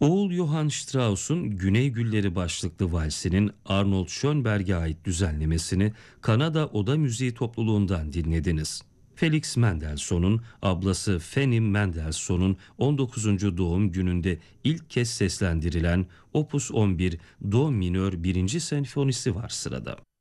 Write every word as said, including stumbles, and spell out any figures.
Oğul Johann Strauss'un Güney Gülleri başlıklı valsinin Arnold Schönberg'e ait düzenlemesini Kanada Oda Müziği topluluğundan dinlediniz. Felix Mendelssohn'un ablası Fanny Mendelssohn'un on dokuzuncu doğum gününde ilk kez seslendirilen Opus on bir Do minör birinci senfonisi var sırada.